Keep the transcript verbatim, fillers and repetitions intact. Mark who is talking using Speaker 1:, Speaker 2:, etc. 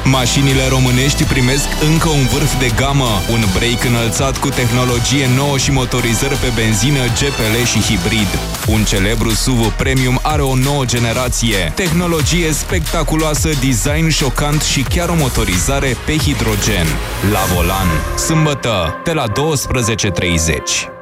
Speaker 1: Mașinile românești primesc încă un vârf de gamă, un brake înălțat cu tehnologie nouă și motorizări pe benzină, G P L și hibrid. Un celebru S U V premium are o nouă generație, tehnologie spectaculoasă, design șocant și chiar o motorizare pe hidrogen. La volan, sâmbătă, de la douăsprezece și treizeci.